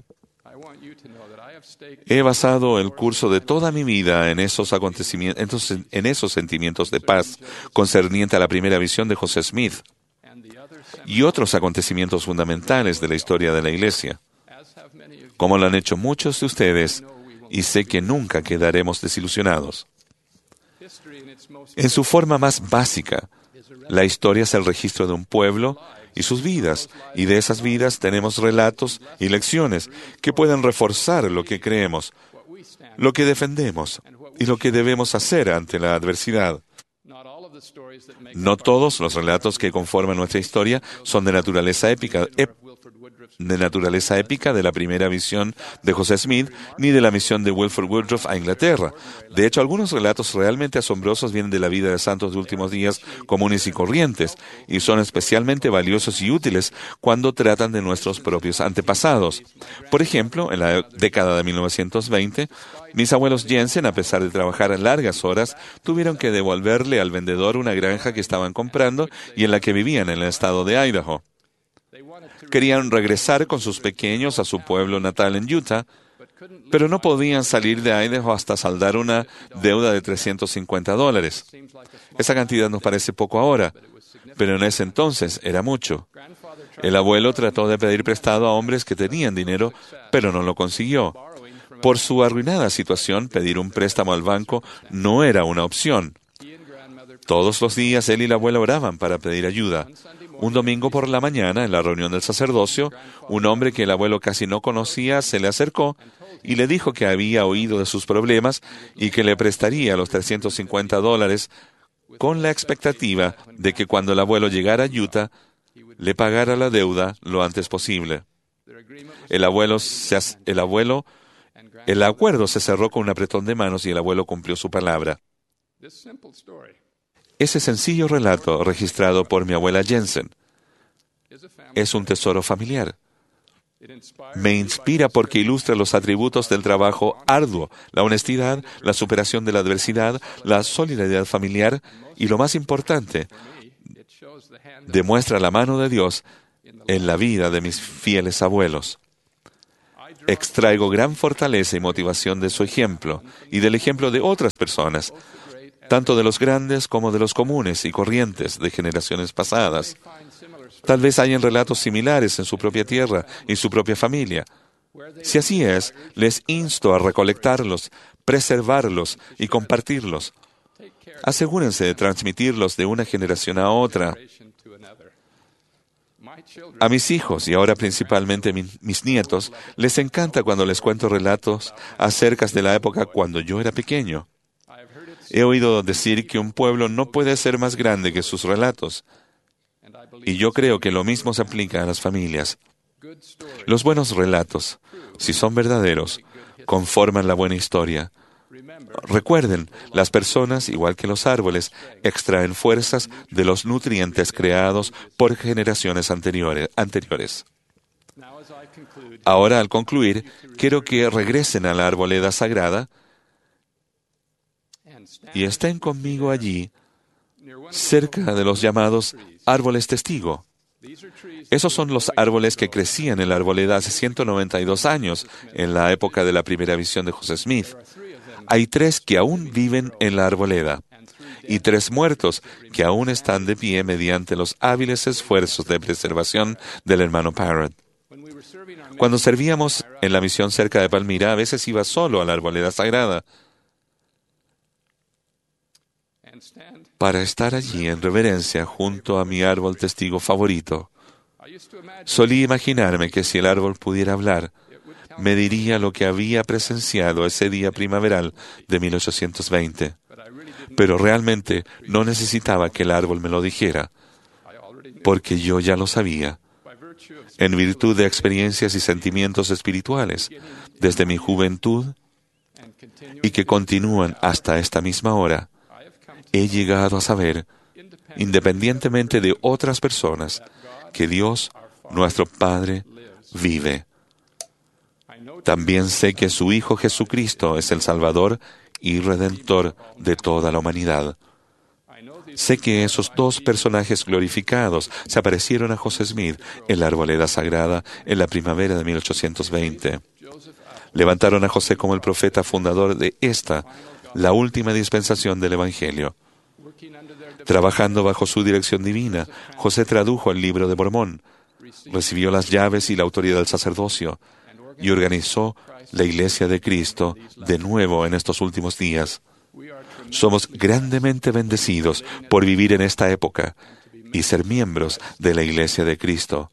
He basado el curso de toda mi vida en esos acontecimientos, en esos sentimientos de paz concerniente a la primera visión de José Smith y otros acontecimientos fundamentales de la historia de la Iglesia, como lo han hecho muchos de ustedes, y sé que nunca quedaremos desilusionados. En su forma más básica, la historia es el registro de un pueblo y sus vidas, y de esas vidas tenemos relatos y lecciones que pueden reforzar lo que creemos, lo que defendemos y lo que debemos hacer ante la adversidad. No todos los relatos que conforman nuestra historia son de naturaleza épica, ep- de naturaleza épica de la primera visión de José Smith, ni de la misión de Wilford Woodruff a Inglaterra. De hecho, algunos relatos realmente asombrosos vienen de la vida de santos de últimos días comunes y corrientes, y son especialmente valiosos y útiles cuando tratan de nuestros propios antepasados. Por ejemplo, en la década de mil novecientos veinte, mis abuelos Jensen, a pesar de trabajar largas horas, tuvieron que devolverle al vendedor una granja que estaban comprando y en la que vivían en el estado de Idaho. Querían regresar con sus pequeños a su pueblo natal en Utah, pero no podían salir de Idaho hasta saldar una deuda de trescientos cincuenta dólares. Esa cantidad nos parece poco ahora, pero en ese entonces era mucho. El abuelo trató de pedir prestado a hombres que tenían dinero, pero no lo consiguió. Por su arruinada situación, pedir un préstamo al banco no era una opción. Todos los días él y la abuela oraban para pedir ayuda. Un domingo por la mañana, en la reunión del sacerdocio, un hombre que el abuelo casi no conocía se le acercó y le dijo que había oído de sus problemas y que le prestaría los trescientos cincuenta dólares con la expectativa de que cuando el abuelo llegara a Utah, le pagara la deuda lo antes posible. El abuelo, se, el abuelo, el acuerdo se cerró con un apretón de manos y el abuelo cumplió su palabra. Ese sencillo relato, registrado por mi abuela Jensen, es un tesoro familiar. Me inspira porque ilustra los atributos del trabajo arduo, la honestidad, la superación de la adversidad, la solidaridad familiar y, lo más importante, demuestra la mano de Dios en la vida de mis fieles abuelos. Extraigo gran fortaleza y motivación de su ejemplo y del ejemplo de otras personas, tanto de los grandes como de los comunes y corrientes de generaciones pasadas. Tal vez hayan relatos similares en su propia tierra y su propia familia. Si así es, les insto a recolectarlos, preservarlos y compartirlos. Asegúrense de transmitirlos de una generación a otra. A mis hijos, y ahora principalmente mi, mis nietos, les encanta cuando les cuento relatos acerca de la época cuando yo era pequeño. He oído decir que un pueblo no puede ser más grande que sus relatos. Y yo creo que lo mismo se aplica a las familias. Los buenos relatos, si son verdaderos, conforman la buena historia. Recuerden, las personas, igual que los árboles, extraen fuerzas de los nutrientes creados por generaciones anteriores. anteriores. Ahora, al concluir, quiero que regresen a la arboleda sagrada y estén conmigo allí, cerca de los llamados árboles testigo. Esos son los árboles que crecían en la arboleda hace ciento noventa y dos años, en la época de la primera visión de José Smith. Hay tres que aún viven en la arboleda, y tres muertos que aún están de pie mediante los hábiles esfuerzos de preservación del hermano Parrott. Cuando servíamos en la misión cerca de Palmira, a veces iba solo a la arboleda sagrada para estar allí en reverencia junto a mi árbol testigo favorito. Solía imaginarme que si el árbol pudiera hablar, me diría lo que había presenciado ese día primaveral de mil ochocientos veinte. Pero realmente no necesitaba que el árbol me lo dijera, porque yo ya lo sabía, en virtud de experiencias y sentimientos espirituales desde mi juventud y que continúan hasta esta misma hora. He llegado a saber, independientemente de otras personas, que Dios, nuestro Padre, vive. También sé que su Hijo Jesucristo es el Salvador y Redentor de toda la humanidad. Sé que esos dos personajes glorificados se aparecieron a José Smith en la arboleda sagrada en la primavera de mil ochocientos veinte. Levantaron a José como el profeta fundador de esta, la última dispensación del Evangelio. Trabajando bajo su dirección divina, José tradujo el libro de Mormón, recibió las llaves y la autoridad del sacerdocio y organizó la Iglesia de Cristo de nuevo en estos últimos días. Somos grandemente bendecidos por vivir en esta época y ser miembros de la Iglesia de Cristo.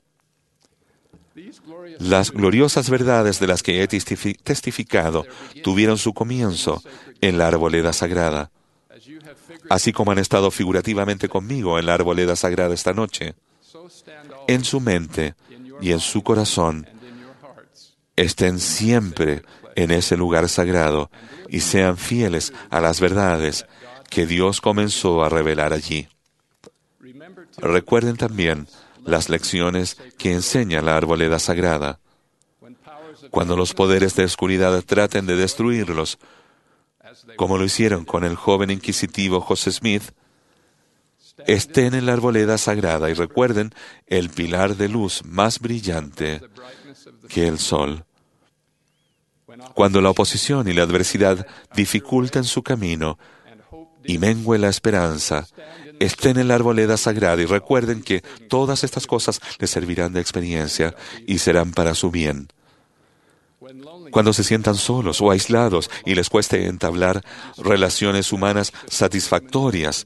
Las gloriosas verdades de las que he testificado tuvieron su comienzo en la arboleda sagrada, así como han estado figurativamente conmigo en la arboleda sagrada esta noche. En su mente y en su corazón, estén siempre en ese lugar sagrado y sean fieles a las verdades que Dios comenzó a revelar allí. Recuerden también las lecciones que enseña la arboleda sagrada. Cuando los poderes de oscuridad traten de destruirlos, como lo hicieron con el joven inquisitivo José Smith, estén en la arboleda sagrada y recuerden el pilar de luz más brillante que el sol. Cuando la oposición y la adversidad dificulten su camino y mengue la esperanza, estén en la arboleda sagrada y recuerden que todas estas cosas les servirán de experiencia y serán para su bien. Cuando se sientan solos o aislados y les cueste entablar relaciones humanas satisfactorias,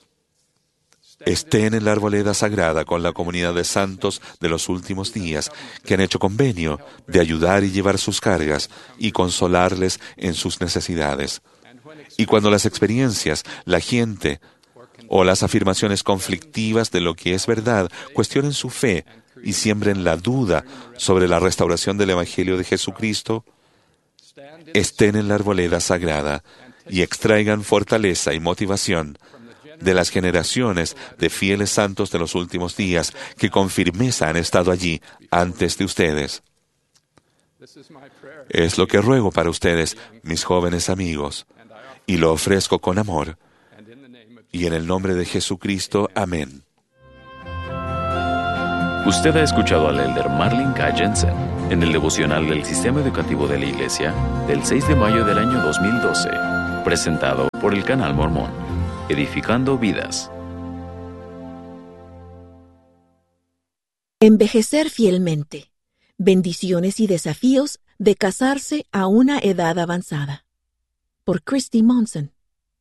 estén en la arboleda sagrada con la comunidad de santos de los últimos días que han hecho convenio de ayudar y llevar sus cargas y consolarles en sus necesidades. Y cuando las experiencias, la gente o las afirmaciones conflictivas de lo que es verdad cuestionen su fe y siembren la duda sobre la restauración del Evangelio de Jesucristo, estén en la arboleda sagrada y extraigan fortaleza y motivación de las generaciones de fieles santos de los últimos días que con firmeza han estado allí antes de ustedes. Es lo que ruego para ustedes, mis jóvenes amigos, y lo ofrezco con amor. Y en el nombre de Jesucristo, amén. Usted ha escuchado al elder Marlin K. Jensen en el devocional del Sistema Educativo de la Iglesia del seis de mayo del año dos mil doce, presentado por el Canal Mormón, edificando vidas. Envejecer fielmente. Bendiciones y desafíos de casarse a una edad avanzada. Por Christy Monson.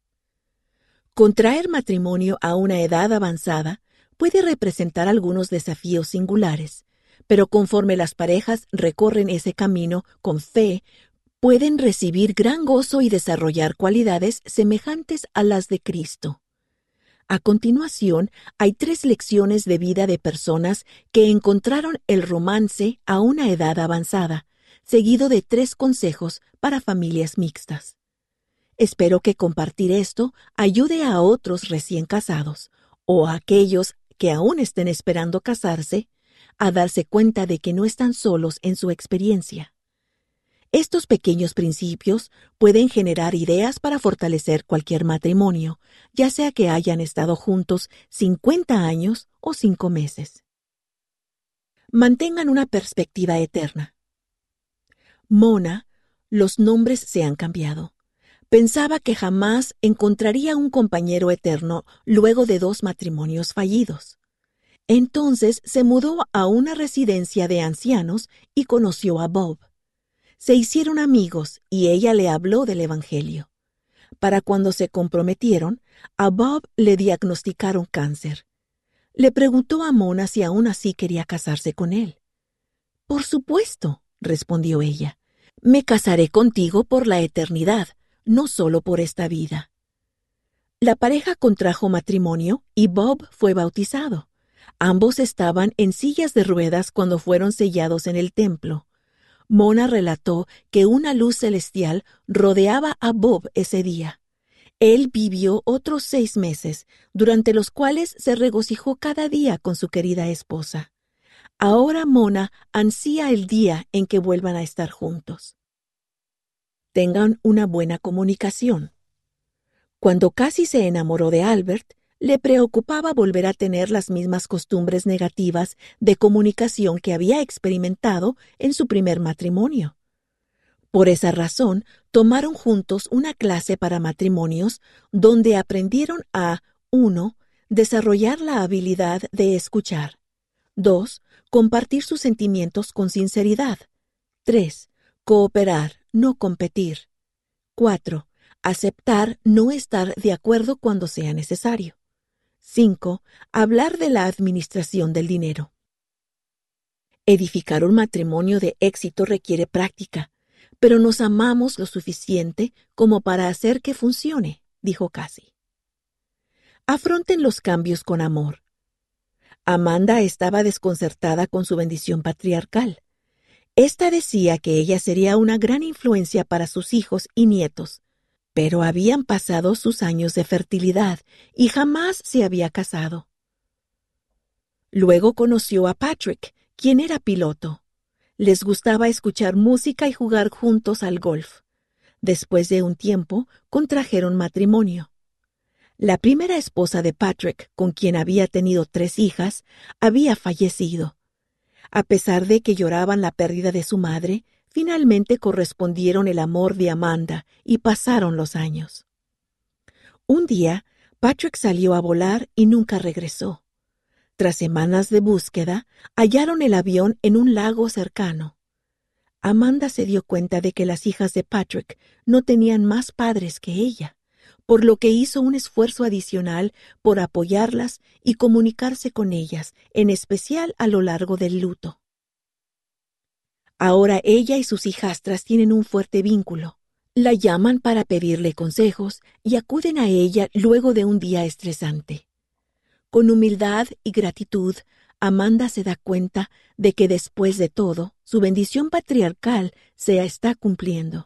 Contraer matrimonio a una edad avanzada puede representar algunos desafíos singulares, pero conforme las parejas recorren ese camino con fe, pueden recibir gran gozo y desarrollar cualidades semejantes a las de Cristo. A continuación, hay tres lecciones de vida de personas que encontraron el romance a una edad avanzada, seguido de tres consejos para familias mixtas. Espero que compartir esto ayude a otros recién casados o a aquellos que aún estén esperando casarse a darse cuenta de que no están solos en su experiencia. Estos pequeños principios pueden generar ideas para fortalecer cualquier matrimonio, ya sea que hayan estado juntos cincuenta años o cinco meses. Mantengan una perspectiva eterna. Mona, los nombres se han cambiado. Pensaba que jamás encontraría un compañero eterno luego de dos matrimonios fallidos. Entonces se mudó a una residencia de ancianos y conoció a Bob. Se hicieron amigos y ella le habló del Evangelio. Para cuando se comprometieron, a Bob le diagnosticaron cáncer. Le preguntó a Mona si aún así quería casarse con él. «Por supuesto», respondió ella. «Me casaré contigo por la eternidad, no solo por esta vida». La pareja contrajo matrimonio y Bob fue bautizado. Ambos estaban en sillas de ruedas cuando fueron sellados en el templo. Mona relató que una luz celestial rodeaba a Bob ese día. Él vivió otros seis meses, durante los cuales se regocijó cada día con su querida esposa. Ahora Mona ansía el día en que vuelvan a estar juntos. Tengan una buena comunicación. Cuando Cassie se enamoró de Albert, le preocupaba volver a tener las mismas costumbres negativas de comunicación que había experimentado en su primer matrimonio. Por esa razón, tomaron juntos una clase para matrimonios donde aprendieron a uno Desarrollar la habilidad de escuchar. dos Compartir sus sentimientos con sinceridad. tres Cooperar, no competir. cuatro Aceptar no estar de acuerdo cuando sea necesario. cinco Hablar de la administración del dinero. Edificar un matrimonio de éxito requiere práctica, pero nos amamos lo suficiente como para hacer que funcione, dijo Cassie. Afronten los cambios con amor. Amanda estaba desconcertada con su bendición patriarcal. Esta decía que ella sería una gran influencia para sus hijos y nietos, pero habían pasado sus años de fertilidad y jamás se había casado. Luego conoció a Patrick, quien era piloto. Les gustaba escuchar música y jugar juntos al golf. Después de un tiempo, contrajeron matrimonio. La primera esposa de Patrick, con quien había tenido tres hijas, había fallecido. A pesar de que lloraban la pérdida de su madre, finalmente correspondieron el amor de Amanda y pasaron los años. Un día, Patrick salió a volar y nunca regresó. Tras semanas de búsqueda, hallaron el avión en un lago cercano. Amanda se dio cuenta de que las hijas de Patrick no tenían más padres que ella, por lo que hizo un esfuerzo adicional por apoyarlas y comunicarse con ellas, en especial a lo largo del luto. Ahora ella y sus hijastras tienen un fuerte vínculo. La llaman para pedirle consejos y acuden a ella luego de un día estresante. Con humildad y gratitud, Amanda se da cuenta de que después de todo, su bendición patriarcal se está cumpliendo.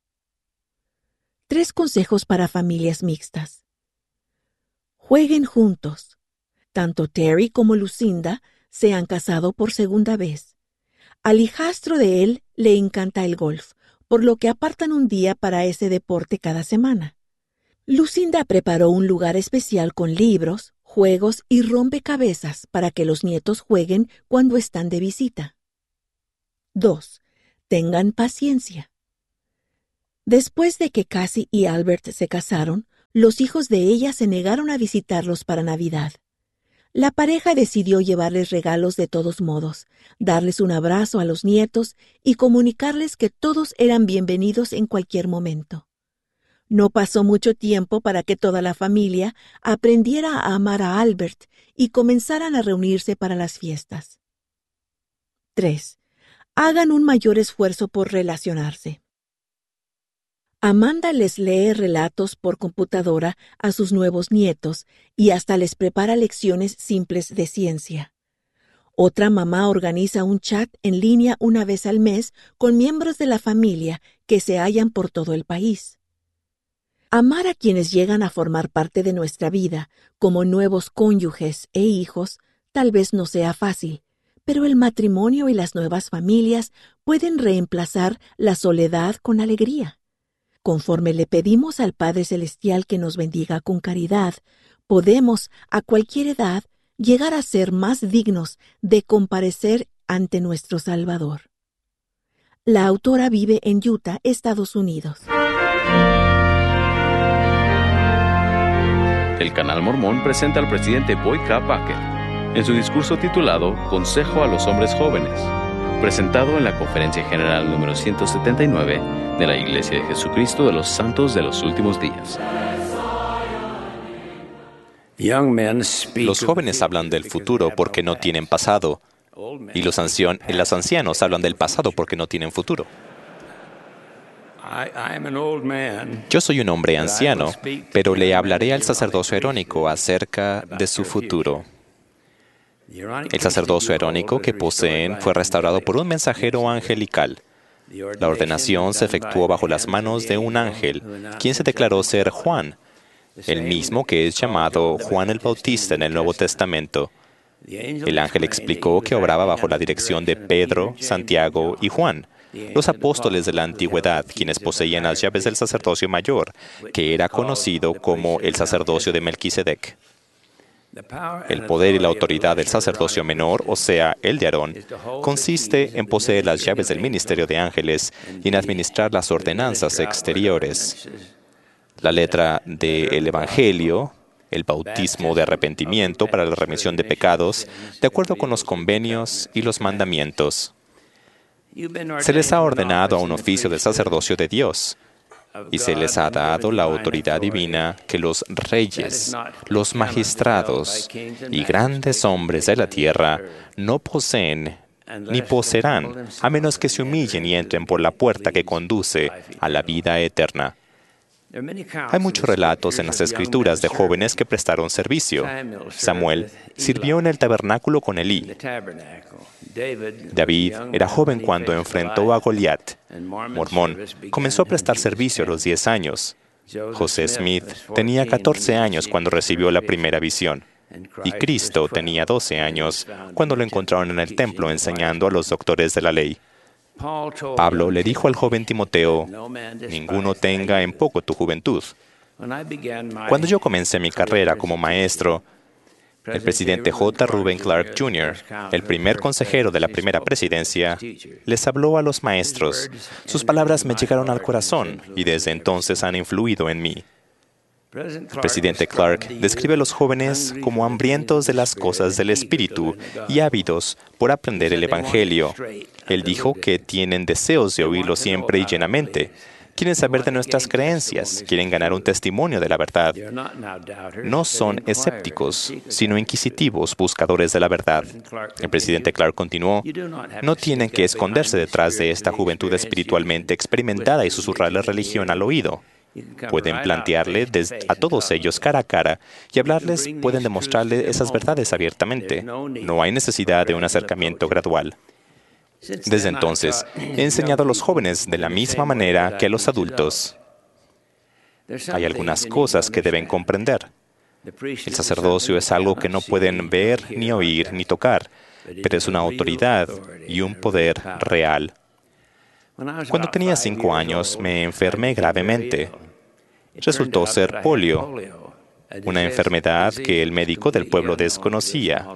Tres consejos para familias mixtas. Jueguen juntos. Tanto Terry como Lucinda se han casado por segunda vez. Al hijastro de él le encanta el golf, por lo que apartan un día para ese deporte cada semana. Lucinda preparó un lugar especial con libros, juegos y rompecabezas para que los nietos jueguen cuando están de visita. dos. Tengan paciencia. Después de que Cassie y Albert se casaron, los hijos de ella se negaron a visitarlos para Navidad. La pareja decidió llevarles regalos de todos modos, darles un abrazo a los nietos y comunicarles que todos eran bienvenidos en cualquier momento. No pasó mucho tiempo para que toda la familia aprendiera a amar a Albert y comenzaran a reunirse para las fiestas. tres. Hagan un mayor esfuerzo por relacionarse. Amanda les lee relatos por computadora a sus nuevos nietos y hasta les prepara lecciones simples de ciencia. Otra mamá organiza un chat en línea una vez al mes con miembros de la familia que se hallan por todo el país. Amar a quienes llegan a formar parte de nuestra vida, como nuevos cónyuges e hijos, tal vez no sea fácil, pero el matrimonio y las nuevas familias pueden reemplazar la soledad con alegría. Conforme le pedimos al Padre Celestial que nos bendiga con caridad, podemos, a cualquier edad, llegar a ser más dignos de comparecer ante nuestro Salvador. La autora vive en Utah, Estados Unidos. El Canal Mormón presenta al presidente Boyd K. Packer en su discurso titulado Consejo a los Hombres Jóvenes, presentado en la Conferencia General número ciento setenta y nueve de la Iglesia de Jesucristo de los Santos de los Últimos Días. Los jóvenes hablan del futuro porque no tienen pasado, y los, ancion- los ancianos hablan del pasado porque no tienen futuro. Yo soy un hombre anciano, pero le hablaré al sacerdocio arónico acerca de su futuro. El sacerdocio arónico que poseen fue restaurado por un mensajero angelical. La ordenación se efectuó bajo las manos de un ángel, quien se declaró ser Juan, el mismo que es llamado Juan el Bautista en el Nuevo Testamento. El ángel explicó que obraba bajo la dirección de Pedro, Santiago y Juan, los apóstoles de la antigüedad, quienes poseían las llaves del sacerdocio mayor, que era conocido como el sacerdocio de Melquisedec. El poder y la autoridad del sacerdocio menor, o sea, el de Aarón, consiste en poseer las llaves del ministerio de ángeles y en administrar las ordenanzas exteriores. La letra del Evangelio, el bautismo de arrepentimiento para la remisión de pecados, de acuerdo con los convenios y los mandamientos. Se les ha ordenado a un oficio de sacerdocio de Dios, y se les ha dado la autoridad divina que los reyes, los magistrados y grandes hombres de la tierra no poseen ni poseerán, a menos que se humillen y entren por la puerta que conduce a la vida eterna. Hay muchos relatos en las Escrituras de jóvenes que prestaron servicio. Samuel sirvió en el tabernáculo con Elí. David era joven cuando enfrentó a Goliat. Mormón comenzó a prestar servicio a los diez años. José Smith tenía catorce años cuando recibió la primera visión. Y Cristo tenía doce años cuando lo encontraron en el templo enseñando a los doctores de la ley. Pablo le dijo al joven Timoteo, «Ninguno tenga en poco tu juventud». Cuando yo comencé mi carrera como maestro, el presidente J. Reuben Clark junior, el primer consejero de la primera presidencia, les habló a los maestros. Sus palabras me llegaron al corazón y desde entonces han influido en mí. El presidente Clark describe a los jóvenes como hambrientos de las cosas del Espíritu y ávidos por aprender el Evangelio. Él dijo que tienen deseos de oírlo siempre y llenamente. Quieren saber de nuestras creencias, quieren ganar un testimonio de la verdad. No son escépticos, sino inquisitivos, buscadores de la verdad. El presidente Clark continuó, no tienen que esconderse detrás de esta juventud espiritualmente experimentada y susurrarle religión al oído. Pueden plantearle a todos ellos cara a cara y hablarles, pueden demostrarle esas verdades abiertamente. No hay necesidad de un acercamiento gradual. Desde entonces, he enseñado a los jóvenes de la misma manera que a los adultos. Hay algunas cosas que deben comprender. El sacerdocio es algo que no pueden ver, ni oír, ni tocar. pero es una autoridad y un poder real. Cuando tenía cinco años me enfermé gravemente. Resultó ser polio, una enfermedad que el médico del pueblo desconocía.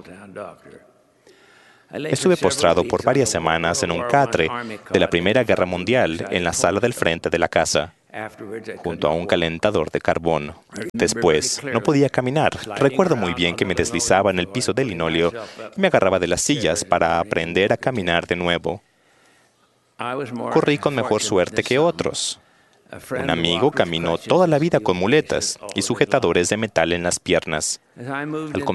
Estuve postrado por varias semanas en un catre de la Primera Guerra Mundial en la sala del frente de la casa, junto a un calentador de carbón. Después, no podía caminar. Recuerdo muy bien que me deslizaba en el piso de linóleo y me agarraba de las sillas para aprender a caminar de nuevo. Corrí con mejor suerte que otros. Un amigo caminó toda la vida con muletas y sujetadores de metal en las piernas. Al